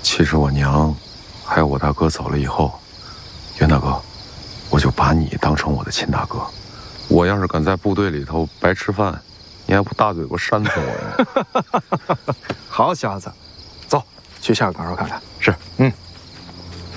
其实我娘，还有我大哥走了以后，袁大哥，我就把你当成我的亲大哥。我要是敢在部队里头白吃饭，你还不大嘴巴扇死我呢？ 好小子，走去下岗哨看看。